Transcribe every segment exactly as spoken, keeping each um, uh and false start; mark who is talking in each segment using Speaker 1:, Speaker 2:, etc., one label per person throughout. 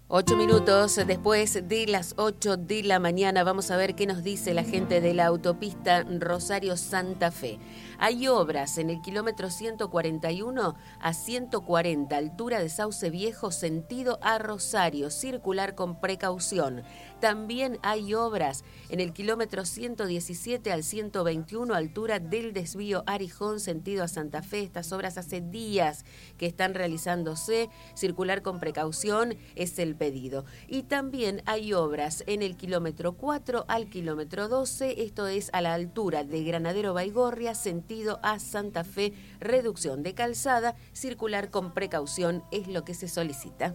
Speaker 1: Ocho minutos después de las ocho de la mañana vamos a ver qué nos dice la gente de la autopista Rosario-Santa Fe. Hay obras en el kilómetro ciento cuarenta y uno a ciento cuarenta, altura de Sauce Viejo, sentido a Rosario, circular con precaución. También hay obras en el kilómetro ciento diecisiete al ciento veintiuno, altura del desvío Arijón, sentido a Santa Fe. Estas obras hace días que están realizándose, circular con precaución es el pedido. Y también hay obras en el kilómetro cuatro al kilómetro doce, esto es a la altura de Granadero Baigorria, sentido a Santa Fe, reducción de calzada, circular con precaución es lo que se solicita.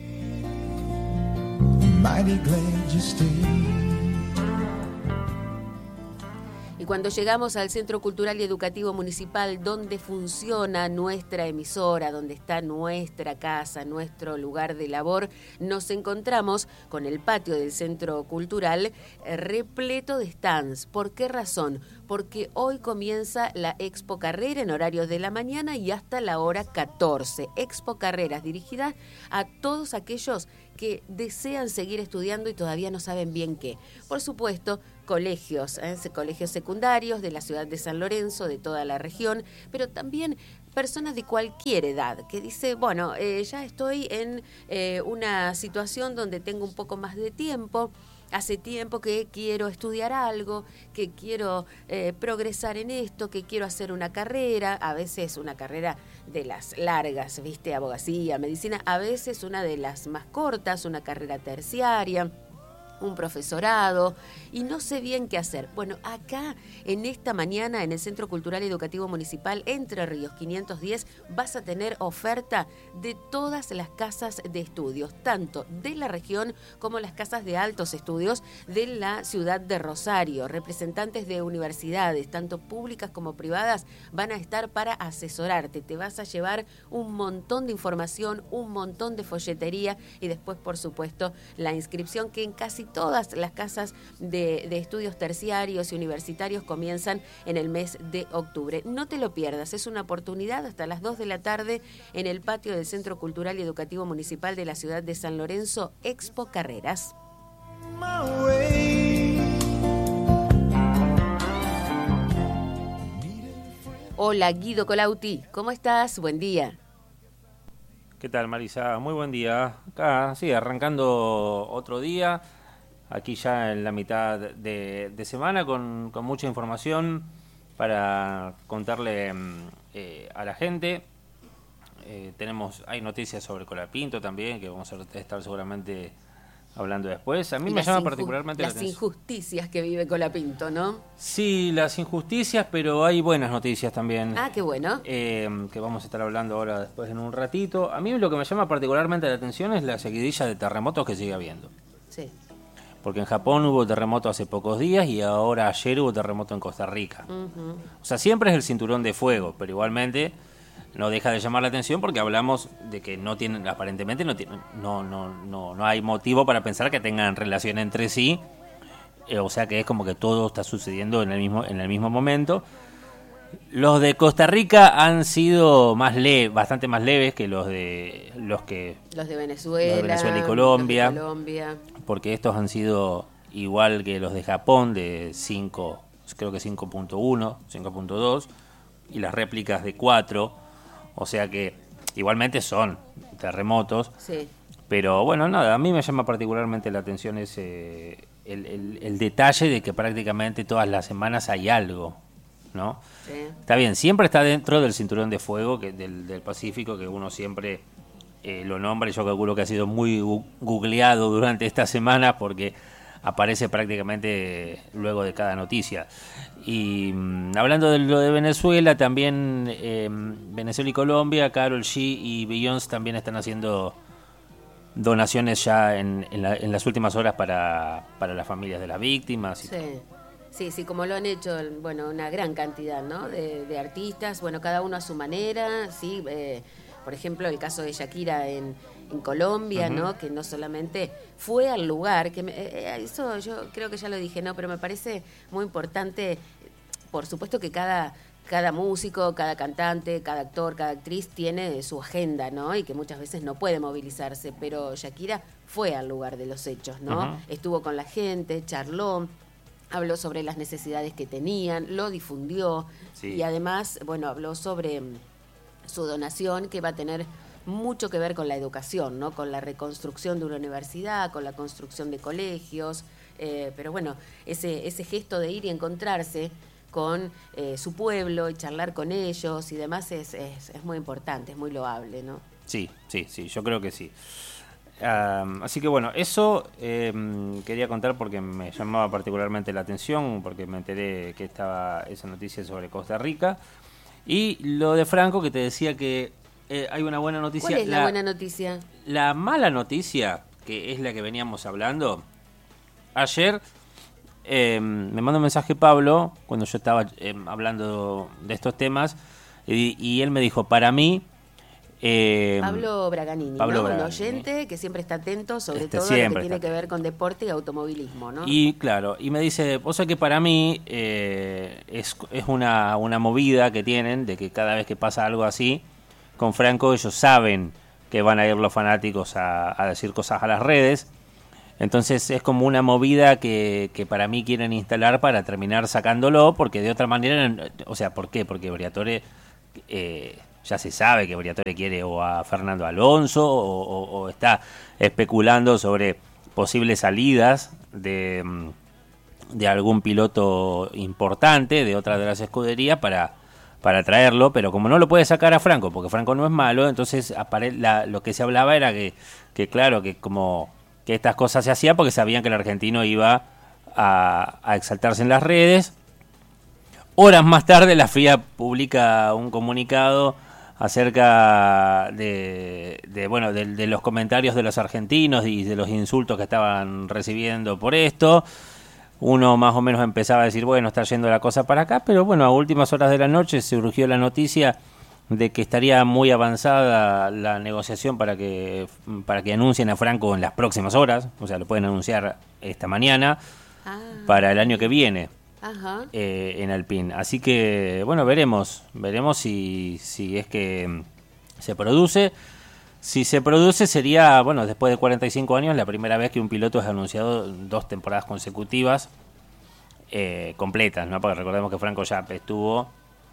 Speaker 1: Y cuando llegamos al Centro Cultural y Educativo Municipal, donde funciona nuestra emisora, donde está nuestra casa, nuestro lugar de labor, nos encontramos con el patio del Centro Cultural eh, repleto de stands. ¿Por qué razón? Porque hoy comienza la Expo Carrera en horario de la mañana y hasta la hora catorce. Expo Carreras dirigida a todos aquellos que desean seguir estudiando y todavía no saben bien qué. Por supuesto, colegios, ¿eh? colegios secundarios de la ciudad de San Lorenzo, de toda la región, pero también personas de cualquier edad, que dice, bueno, eh, ya estoy en eh, una situación donde tengo un poco más de tiempo, hace tiempo que quiero estudiar algo, que quiero eh, progresar en esto, que quiero hacer una carrera, a veces una carrera de las largas, ¿viste? Abogacía, medicina, a veces una de las más cortas, una carrera terciaria, un profesorado, y no sé bien qué hacer. Bueno, acá, en esta mañana, en el Centro Cultural y Educativo Municipal Entre Ríos quinientos diez, vas a tener oferta de todas las casas de estudios, tanto de la región como las casas de altos estudios de la ciudad de Rosario. Representantes de universidades, tanto públicas como privadas, van a estar para asesorarte. Te vas a llevar un montón de información, un montón de folletería y después, por supuesto, la inscripción, que en casi todas las casas de, de estudios terciarios y universitarios comienzan en el mes de octubre. No te lo pierdas, es una oportunidad hasta las dos de la tarde en el patio del Centro Cultural y Educativo Municipal de la ciudad de San Lorenzo, Expo Carreras. Hola, Guido Colauti, ¿cómo estás? Buen día.
Speaker 2: ¿Qué tal, Marisa? Muy buen día. Acá, sí, arrancando otro día. Aquí ya en la mitad de, de semana con, con mucha información para contarle eh, a la gente. Eh, tenemos, hay noticias sobre Colapinto también, que vamos a estar seguramente hablando después. A mí me llama particularmente la atención.
Speaker 1: Las injusticias que vive Colapinto, ¿no?
Speaker 2: Sí, las injusticias, pero hay buenas noticias también.
Speaker 1: Ah, qué bueno.
Speaker 2: Eh, que vamos a estar hablando ahora después en un ratito. A mí lo que me llama particularmente la atención es la seguidilla de terremotos que sigue habiendo.
Speaker 1: Sí.
Speaker 2: Porque en Japón hubo terremoto hace pocos días y ahora ayer hubo terremoto en Costa Rica.
Speaker 1: Uh-huh.
Speaker 2: O sea, siempre es el cinturón de fuego, pero igualmente no deja de llamar la atención porque hablamos de que no tienen, aparentemente no tienen, no, no, no, no hay motivo para pensar que tengan relación entre sí. Eh, o sea que es como que todo está sucediendo en el mismo, en el mismo momento. Los de Costa Rica han sido más le bastante más leves que los de los que
Speaker 1: los de Venezuela,
Speaker 2: los de Venezuela y Colombia,
Speaker 1: los de Colombia,
Speaker 2: porque estos han sido igual que los de Japón, de cinco, creo que cinco punto uno, cinco punto dos, y las réplicas de cuatro, o sea que igualmente son terremotos.
Speaker 1: Sí.
Speaker 2: Pero bueno, nada, a mí me llama particularmente la atención ese el, el, el detalle de que prácticamente todas las semanas hay algo, ¿no?
Speaker 1: Sí.
Speaker 2: Está bien, siempre está dentro del cinturón de fuego que del, del Pacífico, que uno siempre eh, lo nombra, y yo calculo que ha sido muy gu- googleado durante esta semana porque aparece prácticamente luego de cada noticia. Y mmm, hablando de lo de Venezuela, también eh, Venezuela y Colombia, Karol G y Beyoncé también están haciendo donaciones ya en, en, la, en las últimas horas para, para las familias de las víctimas. Y
Speaker 1: sí. Sí, sí, como lo han hecho, bueno, una gran cantidad, ¿no? De, de artistas, bueno, cada uno a su manera, sí. Eh, por ejemplo, el caso de Shakira en, en Colombia, uh-huh. ¿no? Que no solamente fue al lugar, que me, eh, eso yo creo que ya lo dije, ¿no? Pero me parece muy importante, por supuesto que cada cada músico, cada cantante, cada actor, cada actriz tiene su agenda, ¿no? Y que muchas veces no puede movilizarse, pero Shakira fue al lugar de los hechos, ¿no? Uh-huh. Estuvo con la gente, charló, habló sobre las necesidades que tenían, lo difundió, sí. Y además, bueno, habló sobre su donación, que va a tener mucho que ver con la educación, ¿no? Con la reconstrucción de una universidad, con la construcción de colegios, eh, pero bueno, ese, ese gesto de ir y encontrarse con eh, su pueblo y charlar con ellos y demás es, es, es muy importante, es muy loable, ¿no?
Speaker 2: Sí, sí, sí, yo creo que sí. Um, así que bueno, eso eh, quería contar porque me llamaba particularmente la atención, porque me enteré que estaba esa noticia sobre Costa Rica. Y lo de Franco, que te decía que eh, hay una buena noticia.
Speaker 1: ¿Cuál es la, la buena noticia?
Speaker 2: La mala noticia, que es la que veníamos hablando, ayer eh, me mandó un mensaje Pablo, cuando yo estaba eh, hablando de estos temas, y, y él me dijo, para mí...
Speaker 1: Eh, Pablo Braganini,
Speaker 2: Pablo
Speaker 1: ¿no?
Speaker 2: Braganini.
Speaker 1: Un oyente que siempre está atento sobre
Speaker 2: este,
Speaker 1: todo lo que tiene que ver con deporte y automovilismo, ¿no?
Speaker 2: Y claro, y me dice, o sea que para mí eh, es, es una, una movida que tienen de que cada vez que pasa algo así, con Franco ellos saben que van a ir los fanáticos a, a decir cosas a las redes, entonces es como una movida que, que para mí quieren instalar para terminar sacándolo, porque de otra manera, o sea, ¿por qué? Porque Briatore... Eh, ya se sabe que Briatore quiere o a Fernando Alonso o, o, o está especulando sobre posibles salidas de, de algún piloto importante de otra de las escuderías para, para traerlo, pero como no lo puede sacar a Franco, porque Franco no es malo, entonces apare- la, lo que se hablaba era que, que claro, que como que estas cosas se hacían porque sabían que el argentino iba a, a exaltarse en las redes. Horas más tarde la F I A publica un comunicado acerca de, de bueno de, de los comentarios de los argentinos y de los insultos que estaban recibiendo por esto. Uno más o menos empezaba a decir, bueno, está yendo la cosa para acá, pero bueno, a últimas horas de la noche surgió la noticia de que estaría muy avanzada la negociación para que para que anuncien a Franco en las próximas horas, o sea, lo pueden anunciar esta mañana ah. para el año que viene. Ajá. Eh, en Alpine. Así que, bueno, veremos. Veremos si, si es que se produce. Si se produce sería, bueno, después de cuarenta y cinco años, la primera vez que un piloto es anunciado dos temporadas consecutivas eh, completas, ¿no? Porque recordemos que Franco ya estuvo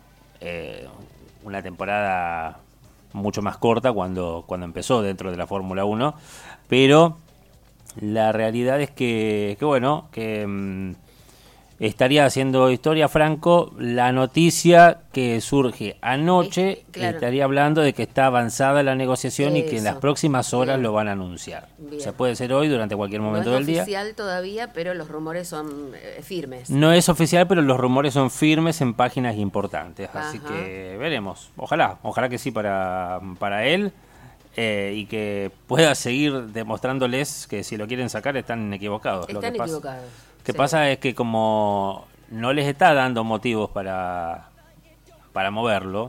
Speaker 2: eh, una temporada mucho más corta cuando, cuando empezó dentro de la Fórmula uno. Pero la realidad es que, que bueno, que... Mmm, estaría haciendo historia Franco. La noticia que surge anoche es, claro. estaría hablando de que está avanzada la negociación Eso. y que en las próximas horas Bien. lo van a anunciar. Bien. O sea, puede ser hoy, durante cualquier momento
Speaker 1: no
Speaker 2: del día.
Speaker 1: No es oficial todavía, pero los rumores son eh, firmes.
Speaker 2: No es oficial, pero los rumores son firmes en páginas importantes. Ajá. Así que veremos. Ojalá, ojalá que sí para, para él. Eh, y que pueda seguir demostrándoles que si lo quieren sacar están equivocados.
Speaker 1: Están
Speaker 2: lo que
Speaker 1: equivocados.
Speaker 2: Lo que
Speaker 1: sí.
Speaker 2: pasa es que como no les está dando motivos para, para moverlo,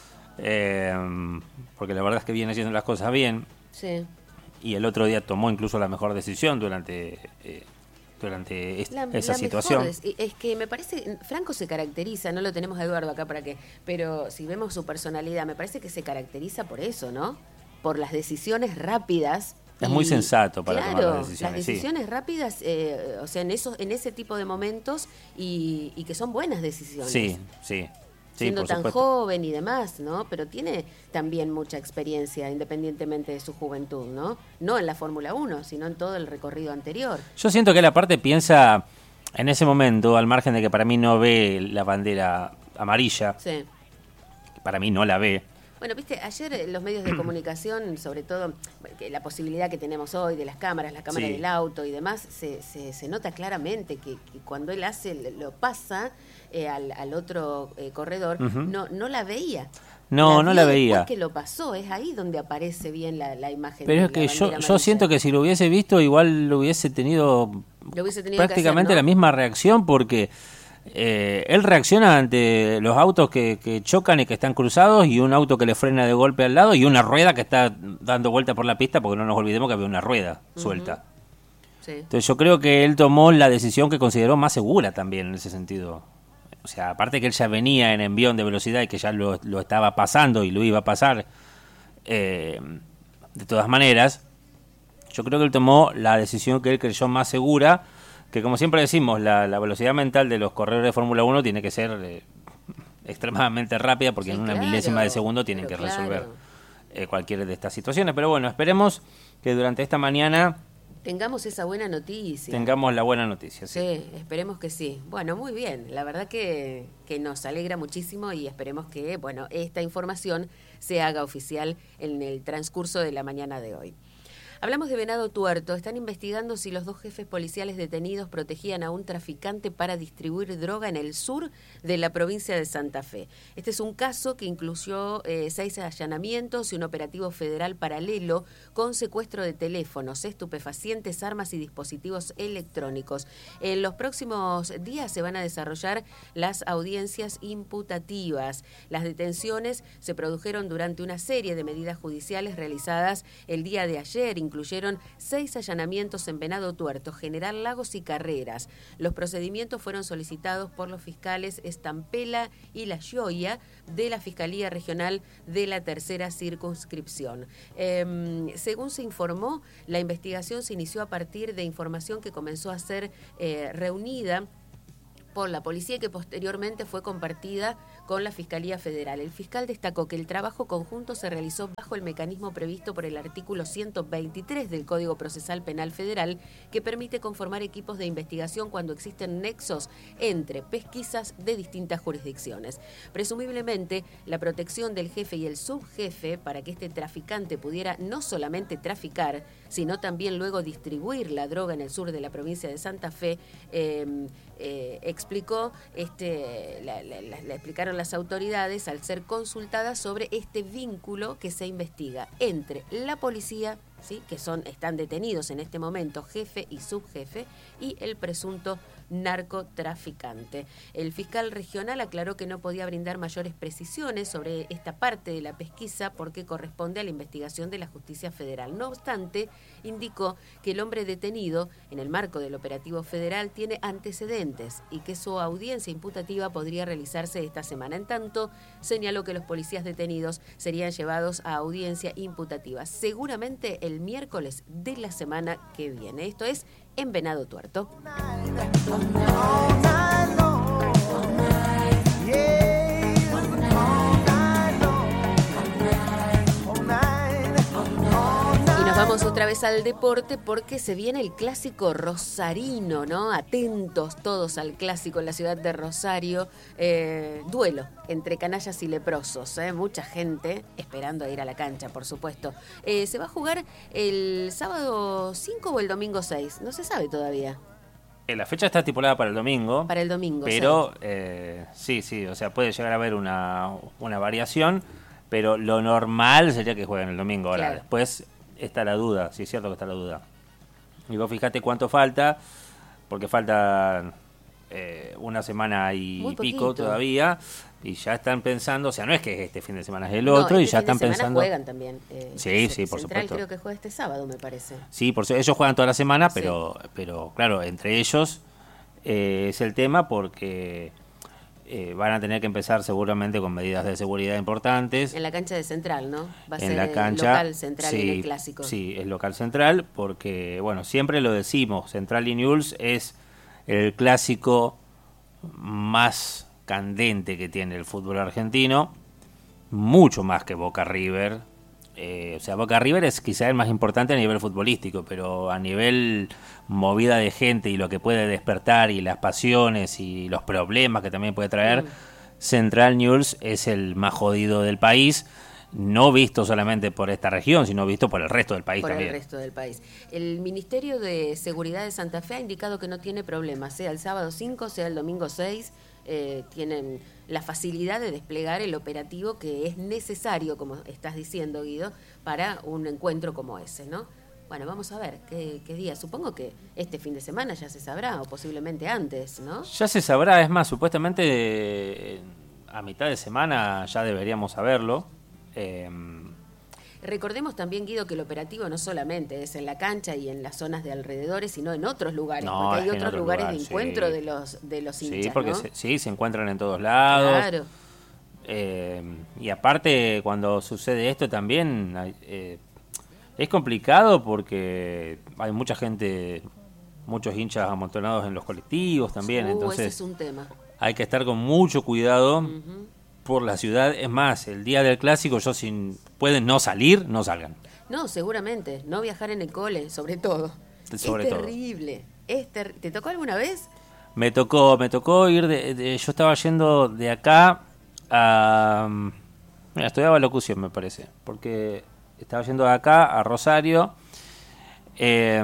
Speaker 2: eh, porque la verdad es que viene haciendo las cosas bien,
Speaker 1: sí.
Speaker 2: y el otro día tomó incluso la mejor decisión durante, eh, durante es,
Speaker 1: la,
Speaker 2: esa
Speaker 1: la
Speaker 2: situación.
Speaker 1: Es, es que me parece, Franco se caracteriza, no lo tenemos a Eduardo acá para qué, pero si vemos su personalidad, me parece que se caracteriza por eso, ¿no? Por las decisiones rápidas.
Speaker 2: Es muy sensato para
Speaker 1: claro,
Speaker 2: tomar las decisiones.
Speaker 1: Las decisiones
Speaker 2: sí.
Speaker 1: rápidas, eh, o sea, en esos, en ese tipo de momentos y, y que son buenas decisiones.
Speaker 2: Sí, sí. sí
Speaker 1: Siendo
Speaker 2: por
Speaker 1: tan
Speaker 2: supuesto.
Speaker 1: joven y demás, ¿no? Pero tiene también mucha experiencia, independientemente de su juventud, ¿no? No en la Fórmula uno, sino en todo el recorrido anterior.
Speaker 2: Yo siento que él aparte piensa en ese momento, al margen de que para mí no ve la bandera amarilla.
Speaker 1: Sí.
Speaker 2: Para mí no la ve.
Speaker 1: Bueno, viste, ayer los medios de comunicación, sobre todo que la posibilidad que tenemos hoy de las cámaras, la cámara
Speaker 2: sí.
Speaker 1: del auto y demás, se, se, se nota claramente que, que cuando él hace, lo pasa eh, al, al otro eh, corredor, uh-huh. no, no la veía.
Speaker 2: No,
Speaker 1: la
Speaker 2: no la veía.
Speaker 1: Después que lo pasó, es ahí donde aparece bien la, la imagen.
Speaker 2: Pero
Speaker 1: de
Speaker 2: es que
Speaker 1: la
Speaker 2: yo, yo siento que si lo hubiese visto, igual lo hubiese tenido,
Speaker 1: lo hubiese tenido
Speaker 2: prácticamente
Speaker 1: que hacer, ¿no?
Speaker 2: la misma reacción, porque... Eh, él reacciona ante los autos que, que chocan y que están cruzados y un auto que le frena de golpe al lado y una rueda que está dando vuelta por la pista, porque no nos olvidemos que había una rueda uh-huh. suelta. Sí. Entonces yo creo que él tomó la decisión que consideró más segura también en ese sentido o sea, aparte que él ya venía en envión de velocidad y que ya lo, lo estaba pasando y lo iba a pasar, eh, de todas maneras, yo creo que él tomó la decisión que él creyó más segura, que como siempre decimos, la, la velocidad mental de los corredores de Fórmula uno tiene que ser eh, extremadamente rápida, porque sí, en una claro, milésima de segundo tienen que claro. resolver eh, cualquiera de estas situaciones. Pero bueno, esperemos que durante esta mañana
Speaker 1: tengamos esa buena noticia.
Speaker 2: Tengamos la buena noticia, sí.
Speaker 1: Sí, esperemos que sí. Bueno, muy bien. La verdad que, que nos alegra muchísimo y esperemos que, bueno, esta información se haga oficial en el transcurso de la mañana de hoy. Hablamos de Venado Tuerto. Están investigando si los dos jefes policiales detenidos protegían a un traficante para distribuir droga en el sur de la provincia de Santa Fe. Este es un caso que incluyó eh, seis allanamientos y un operativo federal paralelo con secuestro de teléfonos, estupefacientes, armas y dispositivos electrónicos. En los próximos días se van a desarrollar las audiencias imputativas. Las detenciones se produjeron durante una serie de medidas judiciales realizadas el día de ayer, incluyeron seis allanamientos en Venado Tuerto, General Lagos y Carreras. Los procedimientos fueron solicitados por los fiscales Estampela y La Gioia de la Fiscalía Regional de la Tercera Circunscripción. Eh, según se informó, la investigación se inició a partir de información que comenzó a ser eh, reunida por la policía y que posteriormente fue compartida con la Fiscalía Federal. El fiscal destacó que el trabajo conjunto se realizó bajo el mecanismo previsto por el artículo ciento veintitrés del Código Procesal Penal Federal, que permite conformar equipos de investigación cuando existen nexos entre pesquisas de distintas jurisdicciones. Presumiblemente, la protección del jefe y el subjefe para que este traficante pudiera no solamente traficar, sino también luego distribuir la droga en el sur de la provincia de Santa Fe, eh, eh, explicó, este, la, la, la, la explicaron las autoridades al ser consultadas sobre este vínculo que se investiga entre la policía, ¿sí?, que son están detenidos en este momento, jefe y subjefe, y el presunto narcotraficante. El fiscal regional aclaró que no podía brindar mayores precisiones sobre esta parte de la pesquisa porque corresponde a la investigación de la Justicia Federal. No obstante, indicó que el hombre detenido en el marco del operativo federal tiene antecedentes y que su audiencia imputativa podría realizarse esta semana. En tanto, señaló que los policías detenidos serían llevados a audiencia imputativa, seguramente el miércoles de la semana que viene. Esto es en Venado Tuerto. Vamos otra vez al deporte porque se viene el clásico rosarino, ¿no? Atentos todos al clásico en la ciudad de Rosario. Eh, duelo entre canallas y leprosos, ¿eh? Mucha gente esperando a ir a la cancha, por supuesto. Eh, se va a jugar el sábado cinco o el domingo seis, no se sabe todavía.
Speaker 2: La fecha está estipulada para el domingo.
Speaker 1: Para el domingo,
Speaker 2: pero eh, sí, sí, o sea, puede llegar a haber una, una variación, pero lo normal sería que jueguen el domingo. Ahora, claro. Después está la duda, sí es cierto que está la duda. Y vos fijate cuánto falta, porque falta eh, una semana y pico todavía, y ya están pensando, o sea, no es que este fin de semana es el otro, no, este y ya están pensando.
Speaker 1: Juegan también. Eh,
Speaker 2: sí, sí, por
Speaker 1: Central
Speaker 2: supuesto.
Speaker 1: Creo que juega este sábado, me parece.
Speaker 2: Sí, por ellos juegan toda la semana, pero, sí. pero claro, entre ellos eh, es el tema porque Eh, van a tener que empezar seguramente con medidas de seguridad importantes.
Speaker 1: En la cancha de Central, ¿no? Va a
Speaker 2: en
Speaker 1: ser
Speaker 2: la cancha,
Speaker 1: local Central
Speaker 2: sí,
Speaker 1: en el clásico.
Speaker 2: Sí, es local Central porque, bueno, siempre lo decimos, Central y Newell's es el clásico más candente que tiene el fútbol argentino, mucho más que Boca River. Eh, o sea, Boca River es quizá el más importante a nivel futbolístico, pero a nivel movida de gente y lo que puede despertar y las pasiones y los problemas que también puede traer, mm. Central Newell's es el más jodido del país, no visto solamente por esta región, sino visto por el resto del país
Speaker 1: por
Speaker 2: también.
Speaker 1: Por el resto del país. El Ministerio de Seguridad de Santa Fe ha indicado que no tiene problema, sea el sábado cinco, sea el domingo seis, eh, tienen la facilidad de desplegar el operativo que es necesario, como estás diciendo, Guido, para un encuentro como ese, ¿no? Bueno, vamos a ver qué, qué día. Supongo que este fin de semana ya se sabrá, o posiblemente antes, ¿no?
Speaker 2: Ya se sabrá, es más, supuestamente eh, a mitad de semana ya deberíamos saberlo. Eh,
Speaker 1: Recordemos también, Guido, que el operativo no solamente es en la cancha y en las zonas de alrededores, sino en otros lugares,
Speaker 2: no,
Speaker 1: porque hay otros
Speaker 2: otro
Speaker 1: lugares
Speaker 2: lugar,
Speaker 1: de encuentro
Speaker 2: sí.
Speaker 1: de los de los hinchas,
Speaker 2: Sí, porque
Speaker 1: ¿no?
Speaker 2: se, sí, se encuentran en todos lados.
Speaker 1: Claro.
Speaker 2: Eh, y aparte, cuando sucede esto también eh, es complicado porque hay mucha gente, muchos hinchas amontonados en los colectivos también,
Speaker 1: Uh,
Speaker 2: entonces
Speaker 1: ese es un tema.
Speaker 2: hay que estar con mucho cuidado
Speaker 1: Uh-huh.
Speaker 2: por la ciudad. Es más, el día del clásico, yo si pueden no salir, no salgan.
Speaker 1: No, seguramente, no viajar en el cole, sobre todo.
Speaker 2: Sobre
Speaker 1: es
Speaker 2: todo.
Speaker 1: terrible. Es ter- ¿Te tocó alguna vez?
Speaker 2: Me tocó, me tocó ir de, de yo estaba yendo de acá a mira, estudiaba locución, me parece, porque estaba yendo de acá a Rosario eh,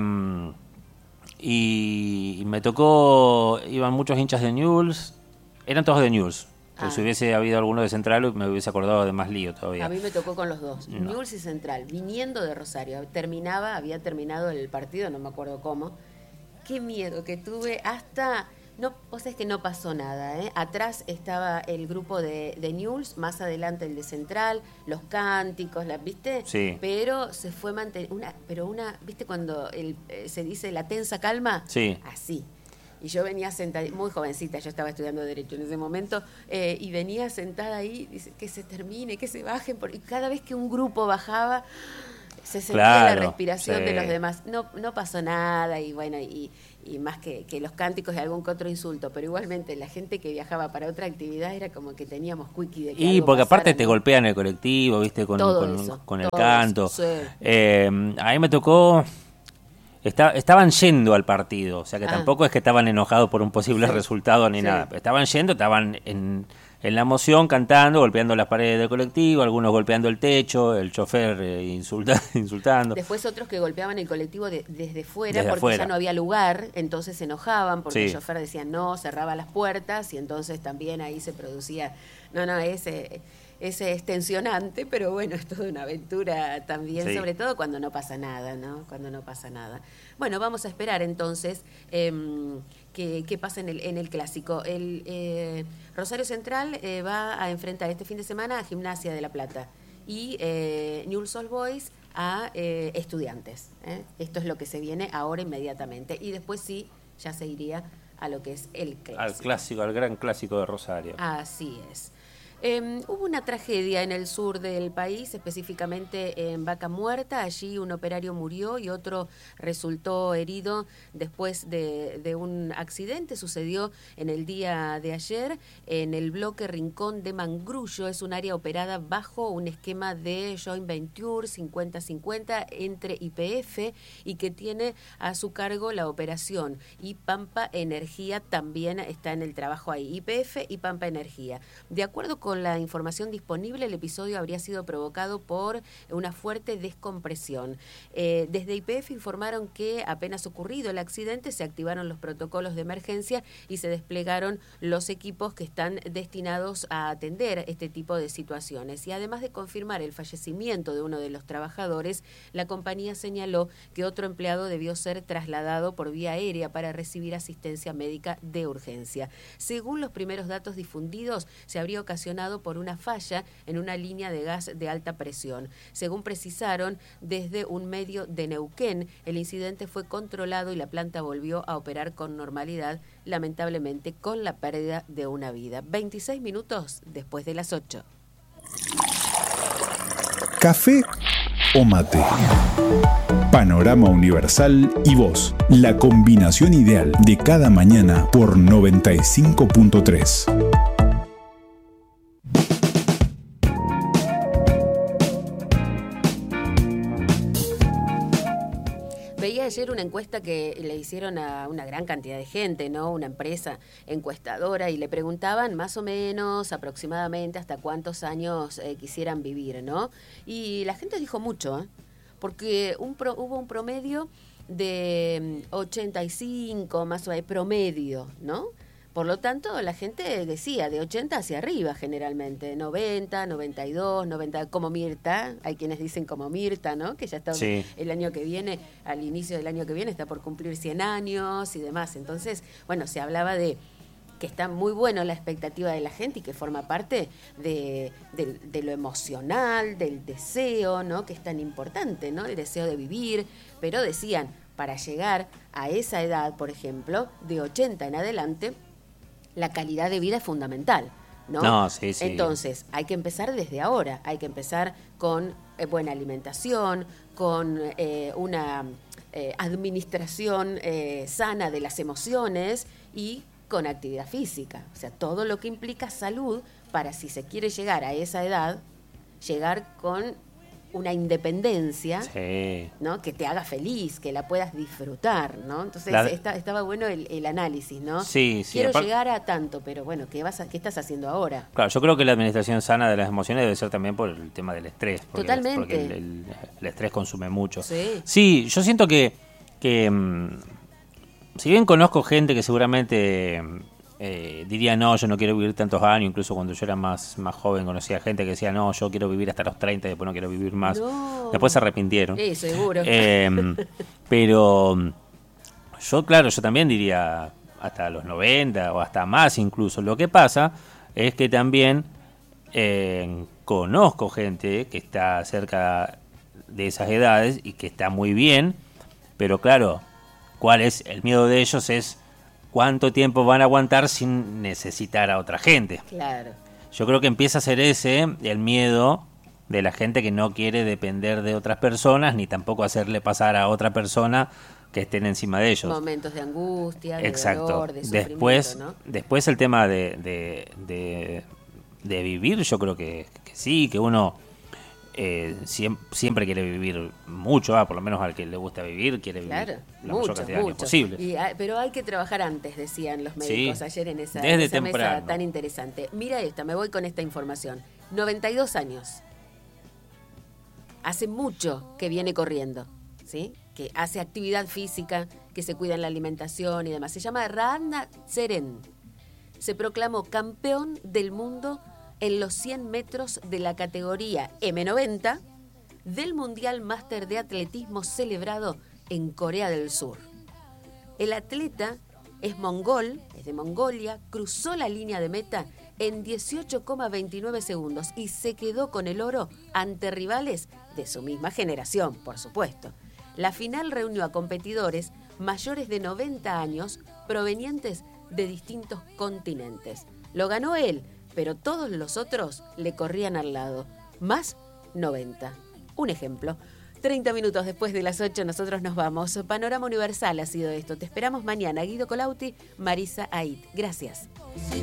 Speaker 2: y, y me tocó, iban muchos hinchas de Newell's, eran todos de Newell's.
Speaker 1: Ah.
Speaker 2: Si hubiese habido alguno de Central me hubiese acordado de más lío todavía.
Speaker 1: A mí me tocó con los dos,
Speaker 2: No.
Speaker 1: Newell's y Central, viniendo de Rosario. Terminaba, había terminado el partido, no me acuerdo cómo. Qué miedo que tuve hasta... No, vos sabés que no pasó nada, ¿eh? Atrás estaba el grupo de, de Newell's, más adelante el de Central, los cánticos, la, ¿viste?
Speaker 2: Sí.
Speaker 1: Pero se fue mantener una, pero una, ¿viste cuando el, eh, se dice la tensa calma?
Speaker 2: Sí.
Speaker 1: Así. Y yo venía sentada, muy jovencita, yo estaba estudiando Derecho en ese momento, eh, y venía sentada ahí, dice, que se termine, que se bajen, por... y cada vez que un grupo bajaba, se sentía
Speaker 2: Claro,
Speaker 1: la respiración
Speaker 2: sí.
Speaker 1: de los demás. No, no pasó nada, y bueno, y, y más que, que los cánticos y algún que otro insulto, pero igualmente la gente que viajaba para otra actividad era como que teníamos quickie de que
Speaker 2: Y
Speaker 1: algo
Speaker 2: porque
Speaker 1: pasara,
Speaker 2: aparte te
Speaker 1: ¿no?
Speaker 2: golpean el colectivo, viste, con,
Speaker 1: Todo
Speaker 2: con,
Speaker 1: eso,
Speaker 2: con el
Speaker 1: todo
Speaker 2: canto.
Speaker 1: eso, sí.
Speaker 2: Eh, a mí me tocó, está, estaban yendo al partido, o sea que
Speaker 1: Ah.
Speaker 2: tampoco es que estaban enojados por un posible
Speaker 1: Sí,
Speaker 2: resultado ni
Speaker 1: sí.
Speaker 2: nada. Estaban yendo, estaban en, en la emoción cantando, golpeando las paredes del colectivo, algunos golpeando el techo, el chofer eh, insulta, insultando.
Speaker 1: Después otros que golpeaban el colectivo de- desde fuera
Speaker 2: Desde
Speaker 1: porque
Speaker 2: afuera.
Speaker 1: ya no había lugar, entonces se enojaban porque
Speaker 2: Sí.
Speaker 1: el chofer decía no, cerraba las puertas y entonces también ahí se producía, no, no, ese, ese es tensionante, pero bueno, es toda una aventura también,
Speaker 2: Sí.
Speaker 1: sobre todo cuando no pasa nada, ¿no? Cuando no pasa nada. Bueno, vamos a esperar entonces eh, que, que pasa en el, en el clásico. El eh, Rosario Central eh, va a enfrentar este fin de semana a Gimnasia de La Plata y eh, Newell's Old Boys a eh, Estudiantes. ¿eh? Esto es lo que se viene ahora inmediatamente. Y después sí, ya se iría a lo que es el clásico.
Speaker 2: Al clásico, al gran clásico de Rosario.
Speaker 1: Así es. Eh, hubo una tragedia en el sur del país, específicamente en Vaca Muerta. Allí un operario murió y otro resultó herido después de, de un accidente. Sucedió en el día de ayer en el bloque Rincón de Mangrullo. Es un área operada bajo un esquema de joint venture cincuenta cincuenta entre Y P F y que tiene a su cargo la operación. Y Pampa Energía también está en el trabajo ahí. Y P F y Pampa Energía. De acuerdo con la información disponible, el episodio habría sido provocado por una fuerte descompresión. Eh, desde Y P F informaron que apenas ocurrido el accidente se activaron los protocolos de emergencia y se desplegaron los equipos que están destinados a atender este tipo de situaciones. Y además de confirmar el fallecimiento de uno de los trabajadores, la compañía señaló que otro empleado debió ser trasladado por vía aérea para recibir asistencia médica de urgencia. Según los primeros datos difundidos, se habría ocasionado por una falla en una línea de gas de alta presión. Según precisaron desde un medio de Neuquén, el incidente fue controlado y la planta volvió a operar con normalidad, lamentablemente con la pérdida de una vida. veintiséis minutos después de las ocho.
Speaker 3: ¿Café o mate? Panorama Universal y vos, la combinación ideal de cada mañana por noventa y cinco punto tres.
Speaker 1: Veía ayer una encuesta que le hicieron a una gran cantidad de gente, ¿no? Una empresa encuestadora, y le preguntaban más o menos aproximadamente hasta cuántos años eh, quisieran vivir, ¿no? Y la gente dijo mucho, ¿eh? Porque un pro, hubo un promedio de ochenta y cinco, más o menos, promedio, ¿no? Por lo tanto, la gente decía de ochenta hacia arriba generalmente, noventa, noventa y dos, noventa, como Mirta, hay quienes dicen como Mirta, ¿no? Que ya está
Speaker 2: Sí.
Speaker 1: el año que viene, al inicio del año que viene, está por cumplir cien años y demás. Entonces, bueno, se hablaba de que está muy bueno la expectativa de la gente y que forma parte de, de, de lo emocional, del deseo, ¿no? Que es tan importante, ¿no? El deseo de vivir, pero decían, para llegar a esa edad, por ejemplo, de ochenta en adelante, la calidad de vida es fundamental, ¿no?
Speaker 2: No, sí, sí.
Speaker 1: Entonces, hay que empezar desde ahora, hay que empezar con eh, buena alimentación, con eh, una eh, administración eh, sana de las emociones y con actividad física. O sea, todo lo que implica salud para, si se quiere llegar a esa edad, llegar con una independencia,
Speaker 2: sí.
Speaker 1: ¿no? Que te haga feliz, que la puedas disfrutar, ¿no? Entonces
Speaker 2: la...
Speaker 1: está, estaba bueno el, el análisis, ¿no?
Speaker 2: Sí, sí.
Speaker 1: Quiero
Speaker 2: aparte...
Speaker 1: llegar a tanto, pero bueno, ¿qué vas a, qué estás haciendo ahora?
Speaker 2: Claro, yo creo que la administración sana de las emociones debe ser también por el tema del estrés. Porque
Speaker 1: Totalmente.
Speaker 2: Porque el, el, el estrés consume mucho.
Speaker 1: Sí.
Speaker 2: Sí, yo siento que, que mmm, si bien conozco gente que seguramente eh, diría no, yo no quiero vivir tantos años, incluso cuando yo era más, más joven conocía gente que decía no, yo quiero vivir hasta los treinta y después no quiero vivir más.
Speaker 1: No.
Speaker 2: Después se arrepintieron.
Speaker 1: Sí, seguro.
Speaker 2: Eh, pero yo, claro, yo también diría hasta los noventa o hasta más incluso. Lo que pasa es que también eh, conozco gente que está cerca de esas edades y que está muy bien, pero claro, ¿cuál es el miedo de ellos? Es cuánto tiempo van a aguantar sin necesitar a otra gente.
Speaker 1: Claro.
Speaker 2: Yo creo que empieza a ser ese el miedo de la gente que no quiere depender de otras personas, ni tampoco hacerle pasar a otra persona que estén encima de ellos.
Speaker 1: Momentos de angustia, de
Speaker 2: Exacto.
Speaker 1: dolor, de sufrimiento,
Speaker 2: después,
Speaker 1: ¿no?
Speaker 2: después el tema de, de, de, de vivir, yo creo que, que sí, que uno eh, siempre, siempre quiere vivir mucho, ah, por lo menos al que le gusta vivir, quiere vivir
Speaker 1: Claro,
Speaker 2: la
Speaker 1: mucho,
Speaker 2: mayor cantidad de años
Speaker 1: mucho.
Speaker 2: posible.
Speaker 1: Y, ah, pero hay que trabajar antes, decían los médicos
Speaker 2: Sí,
Speaker 1: ayer en esa,
Speaker 2: desde
Speaker 1: en esa mesa
Speaker 2: temprano.
Speaker 1: tan interesante. Mira esta, me voy con esta información. noventa y dos años. Hace mucho que viene corriendo, ¿sí? Que hace actividad física, que se cuida en la alimentación y demás. Se llama Radna Seren. Se proclamó campeón del mundo en los cien metros de la categoría eme noventa del Mundial Máster de Atletismo celebrado en Corea del Sur. El atleta es mongol, es de Mongolia, cruzó la línea de meta en dieciocho coma veintinueve segundos y se quedó con el oro ante rivales de su misma generación, por supuesto. La final reunió a competidores mayores de noventa años provenientes de distintos continentes. Lo ganó él, pero todos los otros le corrían al lado, más noventa. Un ejemplo. treinta minutos después de las ocho nosotros nos vamos. Panorama Universal ha sido esto. Te esperamos mañana. Guido Colauti, Marisa Ait. Gracias.